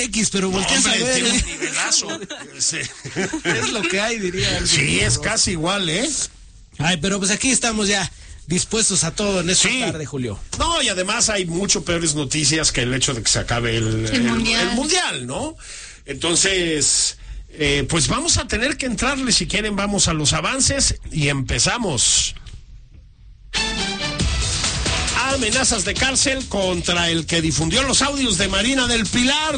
X, pero volteas a ver. Tiene un nivelazo. Sí. Es lo que hay, diría. Sí, es casi igual, ¿eh? Ay, pero pues aquí estamos ya dispuestos a todo en esta tarde, Julio. No, y además hay mucho peores noticias que el hecho de que se acabe el mundial, ¿no? Entonces, pues vamos a tener que entrarle. Si quieren, vamos a los avances y empezamos. Amenazas de cárcel contra el que difundió los audios de Marina del Pilar.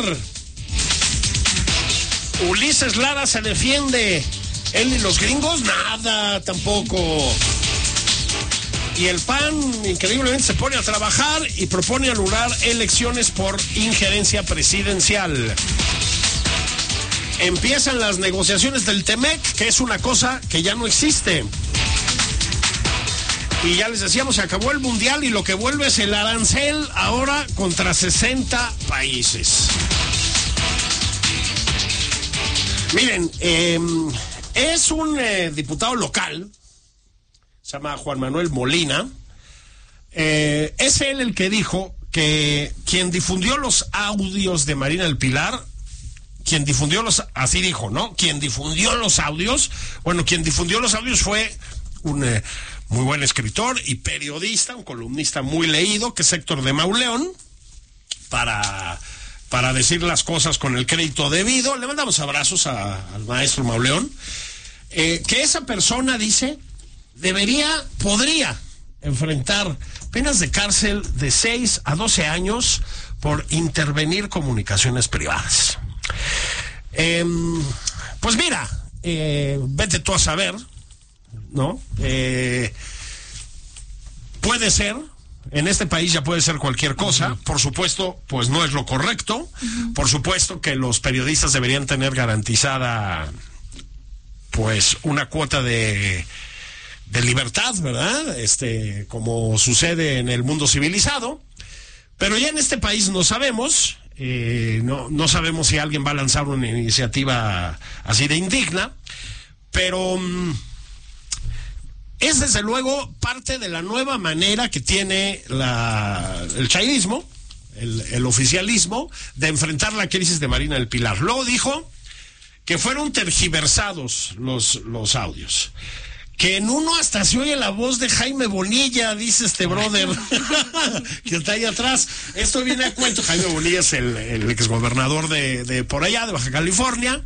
Ulises Lara se defiende. Él y los gringos, nada, tampoco. Y el PAN increíblemente se pone a trabajar y propone anular elecciones por injerencia presidencial. Empiezan las negociaciones del TEMEC, que es una cosa que ya no existe. Y ya les decíamos, se acabó el mundial y lo que vuelve es el arancel ahora contra 60 países. Miren, es un diputado local, se llama Juan Manuel Molina. Es él el que dijo que quien difundió los audios de Marina del Pilar, así dijo, ¿no? Quien difundió los audios fue un muy buen escritor y periodista, un columnista muy leído, que es Héctor de Mauleón, para decir las cosas con el crédito debido. Le mandamos abrazos al maestro Mauleón. Que esa persona, dice, podría enfrentar penas de cárcel de 6 a 12 años por intervenir comunicaciones privadas. Pues mira, vete tú a saber, ¿no? Puede ser, en este país ya puede ser cualquier cosa. Por supuesto, pues no es lo correcto. Por supuesto que los periodistas deberían tener garantizada pues una cuota de libertad, ¿verdad? Como sucede en el mundo civilizado. Pero ya en este país no sabemos, no sabemos si alguien va a lanzar una iniciativa así de indigna, pero es desde luego parte de la nueva manera que tiene el chairismo, el oficialismo, de enfrentar la crisis de Marina del Pilar. Luego dijo que fueron tergiversados los audios. Que en uno hasta se oye la voz de Jaime Bonilla, dice este brother que está ahí atrás. Esto viene a cuento. Jaime Bonilla es el exgobernador de por allá, de Baja California.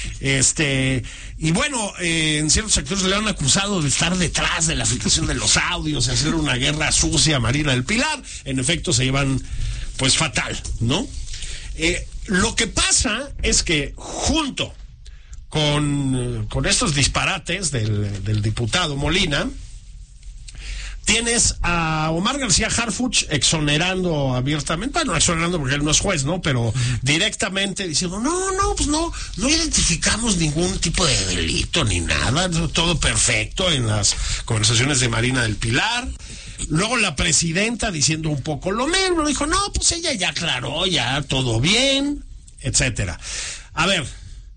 Y bueno, en ciertos sectores le han acusado de estar detrás de la filtración de los audios, de hacer una guerra sucia a Marina del Pilar. En efecto, se llevan pues fatal, ¿no? Lo que pasa es que junto con estos disparates del diputado Molina, tienes a Omar García Harfuch exonerando abiertamente, bueno, exonerando porque él no es juez, ¿no? Pero directamente diciendo, no identificamos ningún tipo de delito ni nada, todo perfecto en las conversaciones de Marina del Pilar. Luego la presidenta diciendo un poco lo mismo, dijo, no, pues ella ya aclaró, ya todo bien, etcétera. A ver,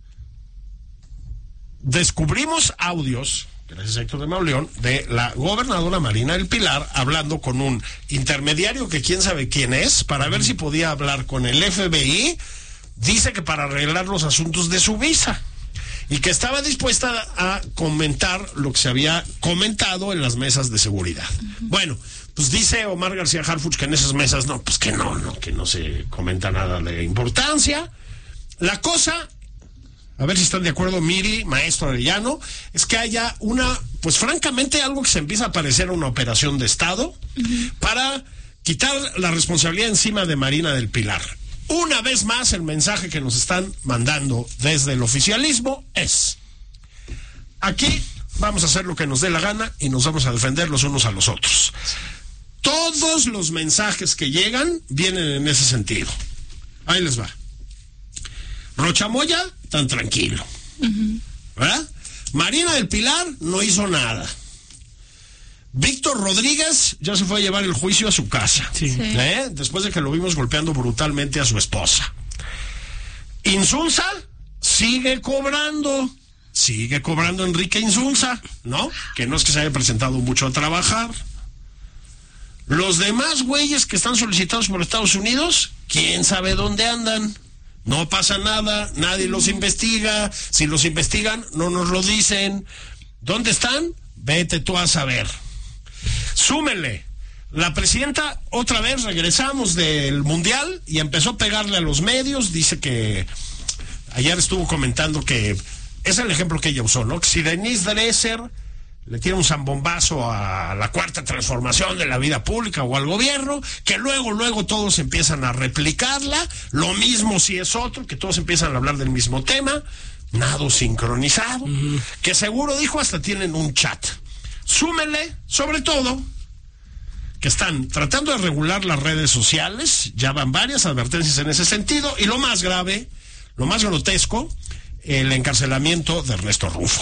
descubrimos audios, gracias a Héctor de Mauleón, de la gobernadora Marina del Pilar hablando con un intermediario que quién sabe quién es, para ver si podía hablar con el FBI. Dice que para arreglar los asuntos de su visa, y que estaba dispuesta a comentar lo que se había comentado en las mesas de seguridad. Bueno, pues dice Omar García Harfuch que en esas mesas que no se comenta nada de importancia. La cosa, a ver si están de acuerdo Miri, maestro Arellano, es que haya pues francamente algo que se empieza a parecer a una operación de Estado para quitar la responsabilidad encima de Marina del Pilar. Una vez más, el mensaje que nos están mandando desde el oficialismo es: aquí vamos a hacer lo que nos dé la gana y nos vamos a defender los unos a los otros. Todos los mensajes que llegan vienen en ese sentido. Ahí les va. Rocha Moya, tan tranquilo, ¿verdad? Marina del Pilar no hizo nada. Víctor Rodríguez ya se fue a llevar el juicio a su casa, después de que lo vimos golpeando brutalmente a su esposa. Insunza sigue cobrando Enrique Insunza, ¿no? Que no es que se haya presentado mucho a trabajar. Los demás güeyes que están solicitados por Estados Unidos, quién sabe dónde andan, No pasa nada, nadie los investiga. Si los investigan, no nos lo dicen. ¿Dónde están? Vete tú a saber. Súmele. La presidenta, otra vez regresamos del Mundial y empezó a pegarle a los medios. Dice que ayer estuvo comentando que es el ejemplo que ella usó, ¿no? Que si Denise Dresser le tira un zambombazo a la cuarta transformación de la vida pública o al gobierno, que luego todos empiezan a replicarla, lo mismo si es otro, que todos empiezan a hablar del mismo tema, nado sincronizado, que seguro dijo hasta tienen un chat. Súmele, sobre todo, que están tratando de regular las redes sociales, ya van varias advertencias en ese sentido, y lo más grave, lo más grotesco, el encarcelamiento de Ernesto Rufo.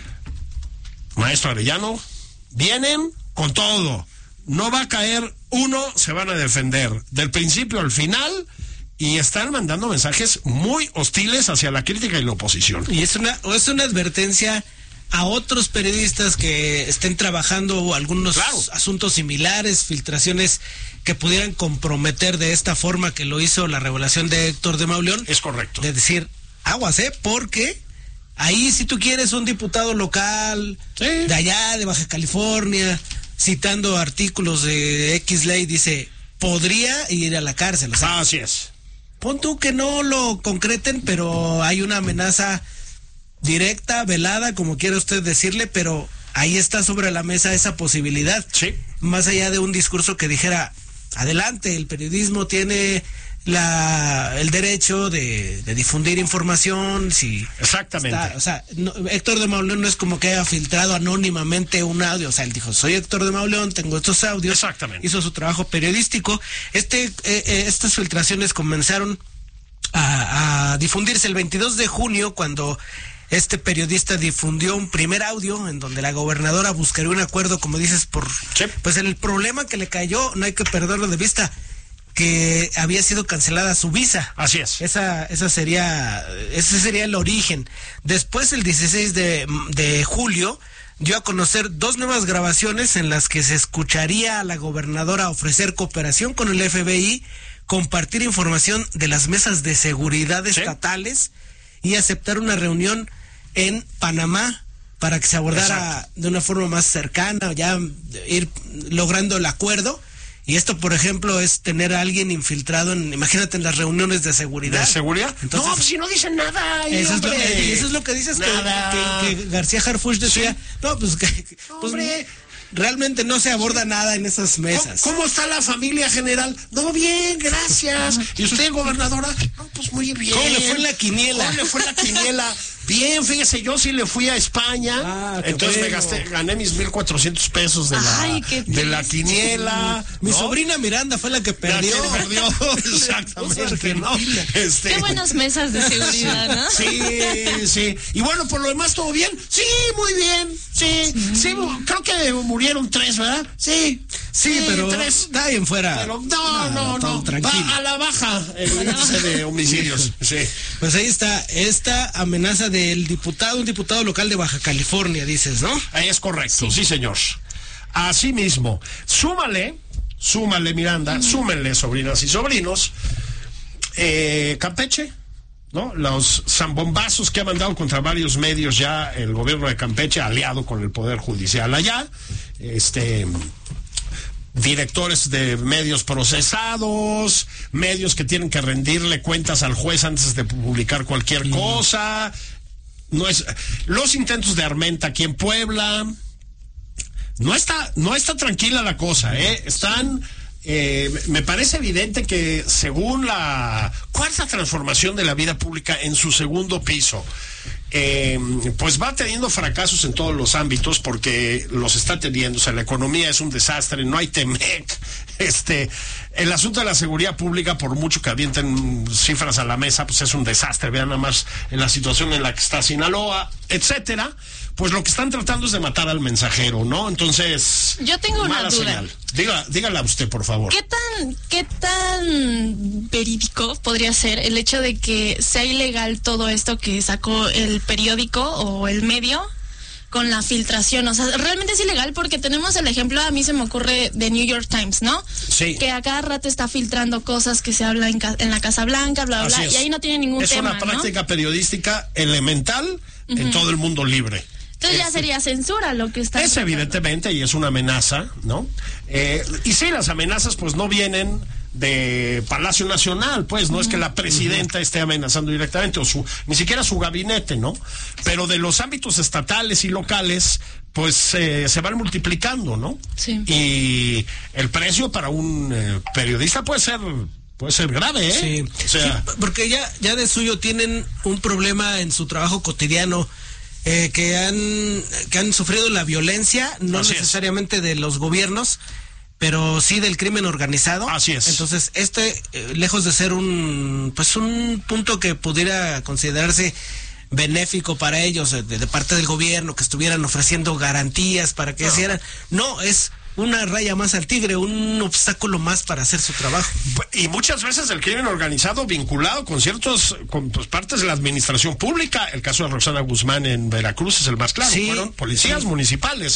Maestro Arellano, vienen con todo. No va a caer uno, se van a defender del principio al final y están mandando mensajes muy hostiles hacia la crítica y la oposición. Y es una advertencia a otros periodistas que estén trabajando algunos asuntos similares, filtraciones que pudieran comprometer de esta forma que lo hizo la revelación de Héctor de Mauleón. Es correcto. De decir, aguas, porque ahí si tú quieres un diputado local, de allá, de Baja California, citando artículos de X ley, dice, podría ir a la cárcel. O sea, así es. Pon tú que no lo concreten, pero hay una amenaza directa, velada, como quiera usted decirle, pero ahí está sobre la mesa esa posibilidad. Sí. Más allá de un discurso que dijera, adelante, el periodismo tiene el derecho de difundir información. Si exactamente. Héctor de Mauleón no es como que haya filtrado anónimamente un audio. O sea, él dijo, soy Héctor de Mauleón, tengo estos audios. Exactamente. Hizo su trabajo periodístico. Estas filtraciones comenzaron a difundirse el 22 de junio, cuando este periodista difundió un primer audio en donde la gobernadora buscaría un acuerdo, como dices, pues el problema que le cayó, no hay que perderlo de vista, que había sido cancelada su visa. Así es. Ese sería el origen. Después, el 16 de julio, dio a conocer 2 nuevas grabaciones en las que se escucharía a la gobernadora ofrecer cooperación con el FBI, compartir información de las mesas de seguridad estatales y aceptar una reunión en Panamá para que se abordara de una forma más cercana, ya ir logrando el acuerdo. Y esto, por ejemplo, es tener a alguien infiltrado imagínate, en las reuniones de seguridad. ¿De seguridad? Entonces, no, pues si no dicen nada. Eso es lo que dices, que García Harfuch decía. Sí. No, pues hombre, realmente no se aborda nada en esas mesas. ¿Cómo está la familia general? No, bien, gracias. ¿Y usted, gobernadora? No, pues muy bien. ¿Cómo le fue en la quiniela? Bien, fíjese, yo sí le fui a España, entonces gané mis 1,400 pesos de la quiniela. Mi sobrina Miranda fue la que perdió. Exactamente, ¿no? Qué buenas mesas de seguridad, ¿no? Sí. Y bueno, por lo demás, ¿todo bien? Sí, muy bien. Sí, creo que murieron 3, ¿verdad? Sí, pero 3. Nadie fuera. Pero no. Tranquilo. Va a la baja el índice de homicidios. Sí. Pues ahí está esta amenaza un diputado local de Baja California, dices, ¿no? Ahí es correcto, sí señor. Así mismo, súmale Miranda, súmenle sobrinas y sobrinos, Campeche, ¿no? Los zambombazos que ha mandado contra varios medios ya el gobierno de Campeche, aliado con el Poder Judicial allá, directores de medios procesados, medios que tienen que rendirle cuentas al juez antes de publicar cualquier cosa. Los intentos de Armenta aquí en Puebla. No está tranquila la cosa, Están, me parece evidente que según la cuarta transformación de la vida pública en su segundo piso, pues va teniendo fracasos en todos los ámbitos porque los está teniendo. O sea, la economía es un desastre, no hay Temec, el asunto de la seguridad pública, por mucho que avienten cifras a la mesa, pues es un desastre. Vean nada más en la situación en la que está Sinaloa, etcétera. Pues lo que están tratando es de matar al mensajero, ¿no? Entonces, yo tengo una duda. Dígala usted, por favor. ¿Qué tan verídico podría ser el hecho de que sea ilegal todo esto que sacó el periódico o el medio con la filtración. O sea, realmente es ilegal porque tenemos el ejemplo, a mí se me ocurre, de New York Times, ¿no? Sí. Que a cada rato está filtrando cosas que se habla en la Casa Blanca, bla, bla, Así y ahí no tiene ningún tema, Es una práctica periodística elemental en todo el mundo libre. Entonces ya sería censura lo que está. Es evidentemente, y es una amenaza, ¿no? Y sí, las amenazas pues no vienen de Palacio Nacional, pues no es que la presidenta esté amenazando directamente, ni siquiera su gabinete, ¿no? Pero de los ámbitos estatales y locales, pues se van multiplicando, ¿no? Sí. Y el precio para un periodista puede ser grave, ¿eh? Sí, o sea, sí, porque ya de suyo tienen un problema en su trabajo cotidiano, que han sufrido la violencia, no Así necesariamente de los gobiernos, pero sí del crimen organizado. Así es. Entonces, lejos de ser un punto que pudiera considerarse benéfico para ellos, de parte del gobierno, que estuvieran ofreciendo garantías para que hicieran, no, es una raya más al tigre, un obstáculo más para hacer su trabajo. Y muchas veces el crimen organizado vinculado con partes de la administración pública. El caso de Roxana Guzmán en Veracruz es el más claro. Sí, fueron policías municipales,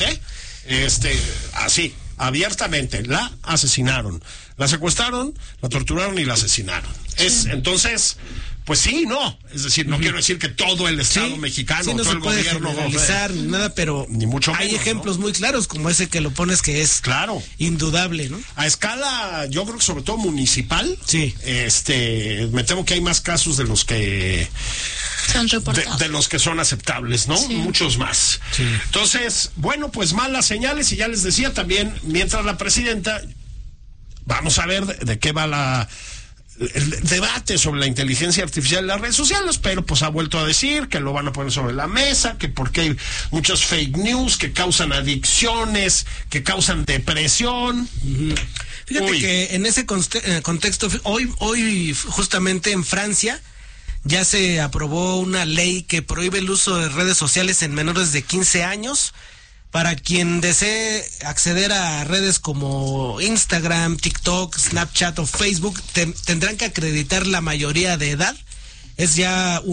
así, abiertamente, la asesinaron, la secuestraron, la torturaron y la asesinaron. Entonces, pues sí, no, es decir, no quiero decir que todo el Estado mexicano, no todo se el puede gobierno generalizar ni nada, pero ni mucho hay menos, ejemplos muy claros como ese que lo pones, que es claro, indudable, ¿no? A escala, yo creo que sobre todo municipal, sí, me temo que hay más casos de los que son reportados, de los que son aceptables, ¿no? Sí. Muchos más. Sí. Entonces, bueno, pues malas señales, y ya les decía también, mientras la presidenta, vamos a ver de qué va el debate sobre la inteligencia artificial en las redes sociales, pero pues ha vuelto a decir que lo van a poner sobre la mesa, que porque hay muchos fake news que causan adicciones, que causan depresión. Fíjate que en ese contexto, hoy justamente en Francia ya se aprobó una ley que prohíbe el uso de redes sociales en menores de 15 años. Para quien desee acceder a redes como Instagram, TikTok, Snapchat o Facebook, tendrán que acreditar la mayoría de edad. Es ya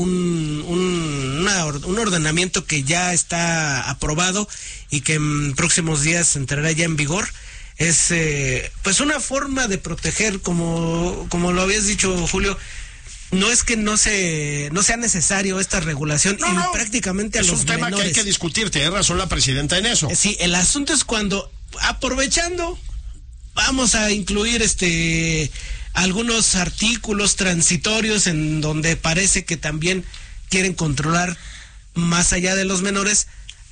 un ordenamiento que ya está aprobado y que en próximos días entrará ya en vigor. Es pues una forma de proteger, como lo habías dicho, Julio. No es que no sea necesario esta regulación, y prácticamente a los menores. Es un tema que hay que discutir, tiene razón la presidenta en eso. Sí, el asunto es cuando, aprovechando, vamos a incluir algunos artículos transitorios en donde parece que también quieren controlar más allá de los menores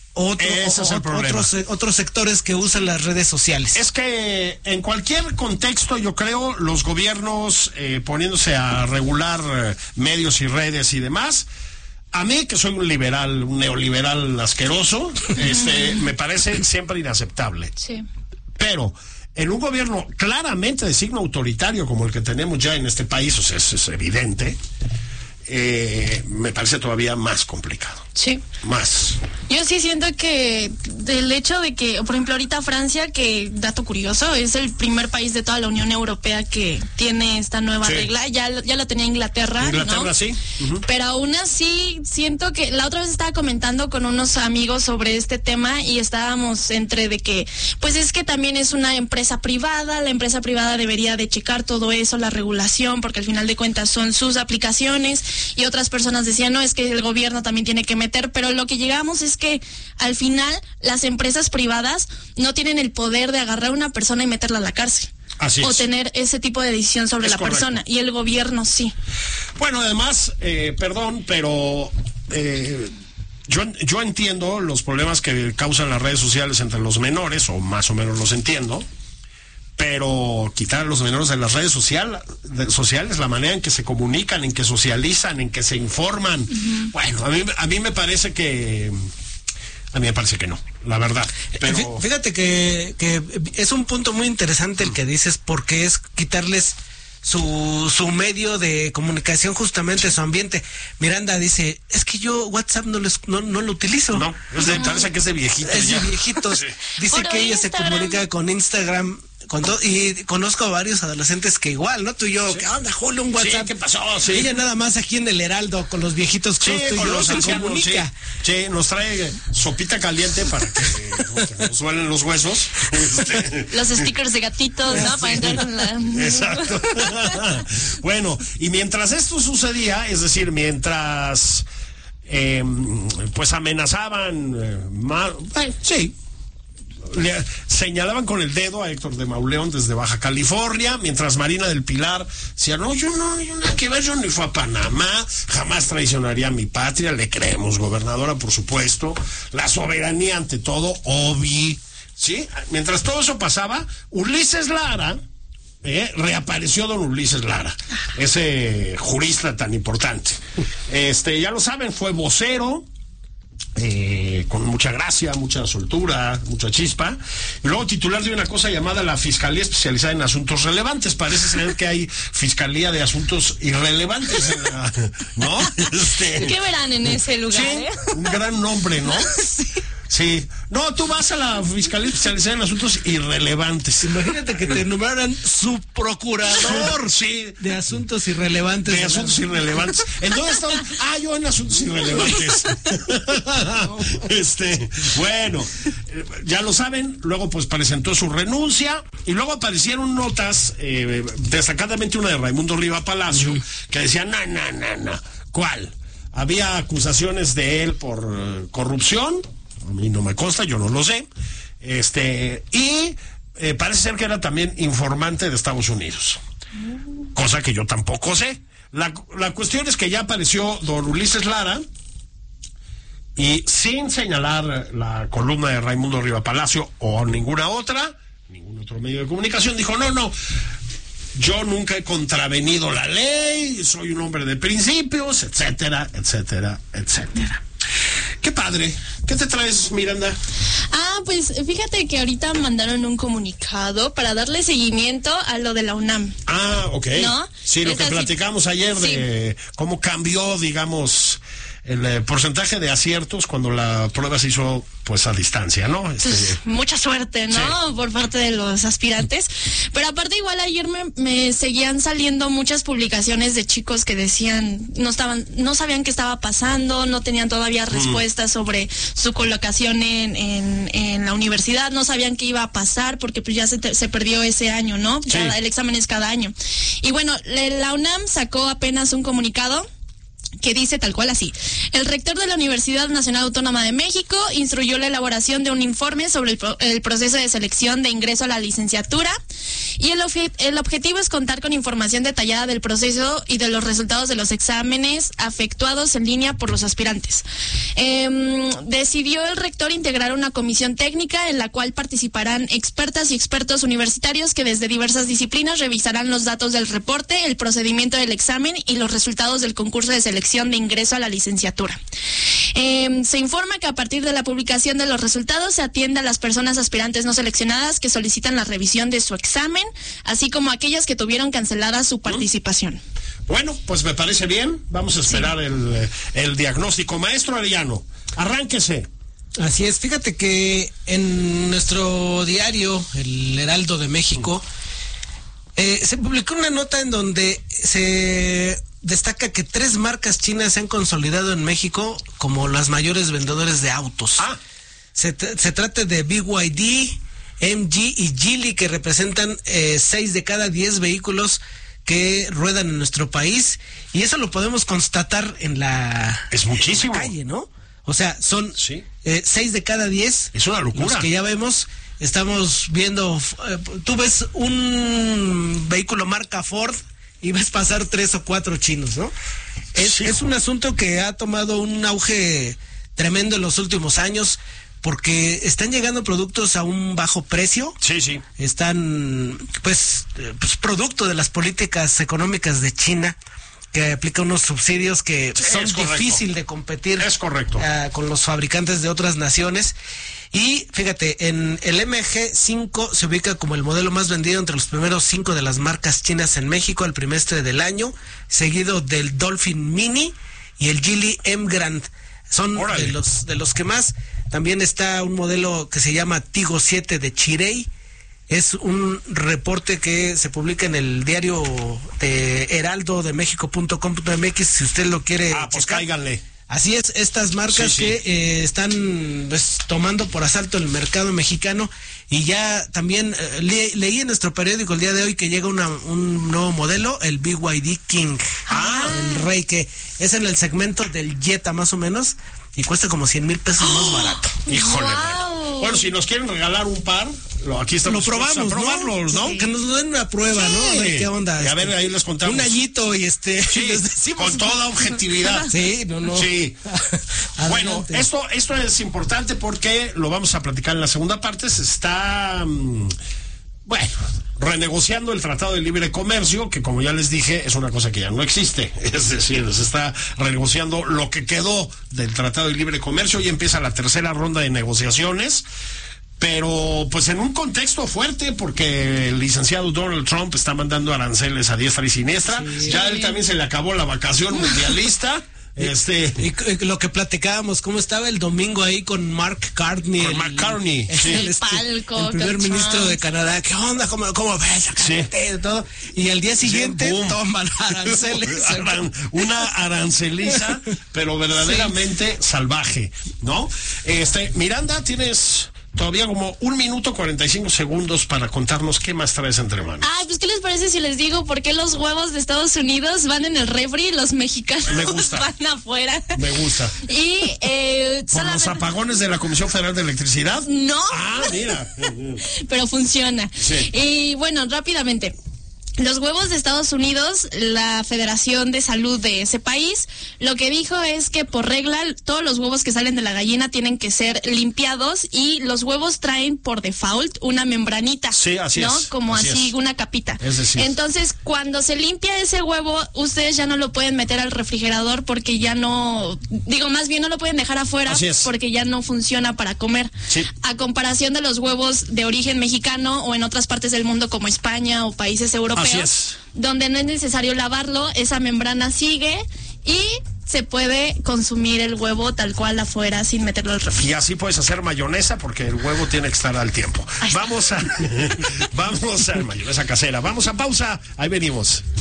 otros sectores que usan las redes sociales. Es que en cualquier contexto, yo creo, los gobiernos poniéndose a regular medios y redes y demás, a mí, que soy un neoliberal asqueroso, me parece siempre inaceptable. Sí. Pero en un gobierno claramente de signo autoritario como el que tenemos ya en este país, o sea, es evidente, me parece todavía más complicado. Sí. Más. Yo sí siento que del hecho de que, por ejemplo, ahorita Francia, que dato curioso, es el primer país de toda la Unión Europea que tiene esta nueva regla. Ya la tenía Inglaterra, ¿no? Sí. Uh-huh. Pero aún así siento que la otra vez estaba comentando con unos amigos sobre este tema y estábamos entre de que, pues es que también es una empresa privada, la empresa privada debería de checar todo eso, la regulación, porque al final de cuentas son sus aplicaciones, y otras personas decían, no, es que el gobierno también tiene que meter, pero lo que llegamos es que al final las empresas privadas no tienen el poder de agarrar a una persona y meterla a la cárcel. Así es. O tener ese tipo de decisión sobre la persona, y el gobierno sí. Bueno, además, perdón, pero yo entiendo los problemas que causan las redes sociales entre los menores, o más o menos los entiendo, pero quitar a los menores de las redes sociales, la manera en que se comunican, en que socializan, en que se informan. Uh-huh. Bueno, a mí me parece que no, la verdad. Pero fíjate que es un punto muy interesante el que dices, porque es quitarles su medio de comunicación, justamente su ambiente. Miranda dice, es que yo WhatsApp no lo utilizo. No, parece que es de viejitos. Es de viejitos. Sí. Dice que ella se comunica con Instagram y conozco a varios adolescentes que igual, ¿no? Tú y yo, ¿qué onda, Julio? Un WhatsApp. Sí, ¿qué pasó? Sí. Ella nada más aquí en el Heraldo, con los viejitos que tú y yo, se comunica. Sí, nos trae sopita caliente para que nos duelen los huesos. Los stickers de gatitos, ¿no? Para entrar con la... Exacto. Bueno, y mientras esto sucedía, es decir, mientras pues amenazaban sí, le señalaban con el dedo a Héctor de Mauleón desde Baja California, mientras Marina del Pilar decía, no, yo nada que ver, yo ni fue a Panamá, jamás traicionaría a mi patria, le creemos, gobernadora, por supuesto, la soberanía ante todo, obvi, ¿sí? Mientras todo eso pasaba, Ulises Lara, reapareció don Ulises Lara, ese jurista tan importante. Ya lo saben, fue vocero, con mucha gracia, mucha soltura, mucha chispa, y luego titular de una cosa llamada la Fiscalía Especializada en Asuntos Relevantes. Parece ser que hay Fiscalía de Asuntos Irrelevantes, ¿no? ¿Qué verán en ese lugar? Sí, un gran nombre, ¿no? Sí. Sí. No, tú vas a la Fiscalía Especializada en Asuntos Irrelevantes. Imagínate que te nombraran subprocurador sí. de Asuntos Irrelevantes. De Asuntos Irrelevantes. ¿En dónde estás? Yo en Asuntos Irrelevantes. Bueno, ya lo saben, luego pues presentó su renuncia y luego aparecieron notas, destacadamente una de Raimundo Riva Palacio, que decía, no. ¿Cuál? Había acusaciones de él por corrupción. A mí no me consta, yo no lo sé. Y parece ser que era también informante de Estados Unidos. Cosa que yo tampoco sé. La cuestión es que ya apareció don Ulises Lara y sin señalar la columna de Raimundo Riva Palacio o ningún otro medio de comunicación, dijo, no, yo nunca he contravenido la ley, soy un hombre de principios, etcétera, etcétera, etcétera. Qué padre. ¿Qué te traes, Miranda? Pues fíjate que ahorita mandaron un comunicado para darle seguimiento a lo de la UNAM. Ok. ¿No? Sí, lo que platicamos ayer de cómo cambió, digamos, el porcentaje de aciertos cuando la prueba se hizo pues a distancia, ¿no? Mucha suerte, ¿no? Sí. Por parte de los aspirantes. Pero aparte igual ayer me seguían saliendo muchas publicaciones de chicos que decían, no sabían qué estaba pasando, no tenían todavía respuestas sobre su colocación en la universidad, no sabían qué iba a pasar porque pues ya se perdió ese año, ¿no? Sí. El examen es cada año. Y bueno, la UNAM sacó apenas un comunicado que dice tal cual así: el rector de la Universidad Nacional Autónoma de México instruyó la elaboración de un informe sobre el proceso de selección de ingreso a la licenciatura y el objetivo es contar con información detallada del proceso y de los resultados de los exámenes efectuados en línea por los aspirantes. Decidió el rector integrar una comisión técnica en la cual participarán expertas y expertos universitarios que desde diversas disciplinas revisarán los datos del reporte, el procedimiento del examen y los resultados del concurso de selección de ingreso a la licenciatura. Se informa que a partir de la publicación de los resultados se atiende a las personas aspirantes no seleccionadas que solicitan la revisión de su examen, así como aquellas que tuvieron cancelada su participación. Bueno, pues me parece bien. Vamos a esperar el diagnóstico. Maestro Arellano, arránquese. Así es, fíjate que en nuestro diario, el Heraldo de México, se publicó una nota en donde se destaca que 3 marcas chinas se han consolidado en México como las mayores vendedores de autos. Se trata de BYD, MG y Geely, que representan 6 de cada 10 vehículos que ruedan en nuestro país, y eso lo podemos constatar en la calle, ¿no? O sea, son 6 de cada 10. Es una locura. Los que ya vemos, estamos viendo, tú ves un vehículo marca Ford y ves pasar 3 o 4 chinos, ¿no? Es un asunto que ha tomado un auge tremendo en los últimos años, porque están llegando productos a un bajo precio. Sí. Están, pues producto de las políticas económicas de China, que aplica unos subsidios que son difíciles de competir. Es correcto. Con los fabricantes de otras naciones. Y fíjate, en el MG5 se ubica como el modelo más vendido entre los primeros 5 de las marcas chinas en México al trimestre del año, seguido del Dolphin Mini y el Geely M Grand. Son de los que más. También está un modelo que se llama Tigo 7 de Chery, Es un reporte que se publica en el diario de Heraldo de México.com.mx, si usted lo quiere pues checar. cáiganle. Así es, estas marcas que están pues, tomando por asalto el mercado mexicano. Y ya también leí en nuestro periódico el día de hoy que llega un nuevo modelo, el BYD King. El Rey, que es en el segmento del Jetta más o menos, y cuesta como 100,000 pesos más barato. Híjole. Wow. Bueno, si nos quieren regalar un par, aquí estamos. Lo probamos, a probarlos, ¿no? Sí. Que nos den una prueba, ¿no? A ver qué onda. Y a ver, ahí les contamos. Un añito y Sí, les decimos con toda objetividad. Sí, no. Sí. Bueno, esto es importante porque lo vamos a platicar en la segunda parte. Se está, renegociando el Tratado de Libre Comercio, que como ya les dije, es una cosa que ya no existe. Es decir, se está renegociando lo que quedó del Tratado de Libre Comercio y empieza la tercera ronda de negociaciones. Pero pues en un contexto fuerte, porque el licenciado Donald Trump está mandando aranceles a diestra y siniestra. Sí. Ya a él también se le acabó la vacación mundialista. Y lo que platicábamos, cómo estaba el domingo ahí con Mark Carney. El palco, el primer con ministro Trump. de Canadá. ¿Qué onda? ¿Cómo ves? Sí. Todo. Y al día siguiente toman aranceles. Una aranceliza, pero verdaderamente salvaje, ¿no? Miranda, tienes todavía como 1 minuto 45 segundos para contarnos qué más traes entre manos. Pues ¿qué les parece si les digo por qué los huevos de Estados Unidos van en el refri y los mexicanos Me gusta. van afuera? Me gusta. Y ¿Por los apagones de la Comisión Federal de Electricidad? No. Mira. Pero funciona. Sí. Y bueno, rápidamente. Los huevos de Estados Unidos, la Federación de Salud de ese país, lo que dijo es que por regla todos los huevos que salen de la gallina tienen que ser limpiados y los huevos traen por default una membranita. Sí, así ¿no? es. Como así, es. una capita. Es decir. Entonces, cuando se limpia ese huevo, ustedes ya no lo pueden meter al refrigerador porque ya no, más bien no lo pueden dejar afuera porque ya no funciona para comer. Sí. A comparación de los huevos de origen mexicano o en otras partes del mundo como España o países europeos. Así es. Donde no es necesario lavarlo, esa membrana sigue y se puede consumir el huevo tal cual afuera sin meterlo al refri. Y así puedes hacer mayonesa porque el huevo tiene que estar al tiempo. Vamos a mayonesa casera. Vamos a pausa. Ahí venimos.